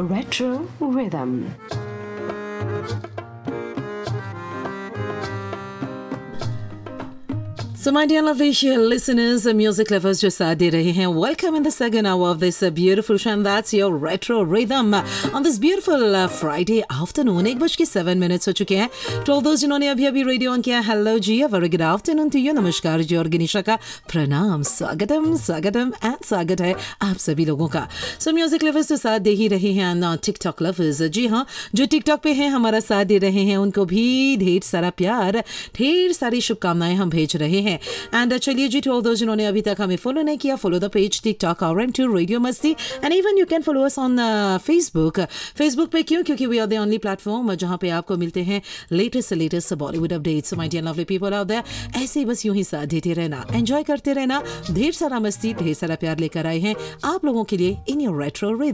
Retro Rhythm. So my dear lovely listeners, music lovers जो साथ दे रहे हैं, welcome in the second hour of this beautiful show, and that's your retro rhythm on this beautiful Friday afternoon. 1:07 हो चुके हैं. To all those जिन्होंने अभी अभी रेडियो ऑन किया, hello ji, a very good afternoon to you. नमस्कार जी और गनीशा का प्रणाम, स्वागतम and स्वागत है आप सभी लोगों का. So music lovers तो साथ दे ही रहे हैं, ना TikTok lovers, जी हाँ, जो TikTok पे हैं हमारा साथ दे रहे हैं, उनको भी ढेर सारा प्यार, ढेर सारी शुभकामनाएं हम भेज रहे हैं. एंड चलिए जी, टू ऑल दोज जिन्होंने अभी तक हमें फॉलो नहीं किया, follow the page TikTok RM2 radio मस्ती, and even you can follow us on Facebook पे. क्यों? क्योंकि we are the only platform जहां पे आपको मिलते हैं latest Bollywood updates. My dear lovely people out there, ऐसे ही बस यूं ही साथ देते रहना, एंजॉय करते रहना, ढेर सारा मस्ती, ढेर सारा प्यार लेकर आए हैं आप लोगों के लिए इन योर रेट्रो